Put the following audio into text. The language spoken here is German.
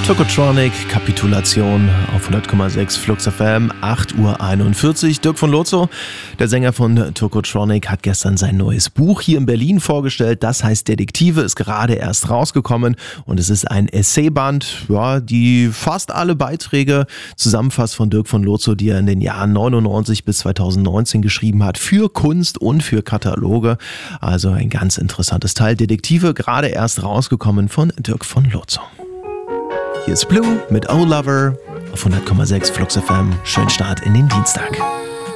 Tokotronic, Kapitulation auf 100,6 Flux FM, 8:41 Uhr. Dirk von Lozo, der Sänger von Tokotronic, hat gestern sein neues Buch hier in Berlin vorgestellt. Das heißt Detektive, ist gerade erst rausgekommen und es ist ein Essayband, ja, die fast alle Beiträge zusammenfasst von Dirk von Lozo, die er in den Jahren 99 bis 2019 geschrieben hat, für Kunst und für Kataloge. Also ein ganz interessantes Teil. Detektive, gerade erst rausgekommen von Dirk von Lozo. Hier ist Blue mit Oh Lover auf 100,6 Flux FM. Schönen Start in den Dienstag.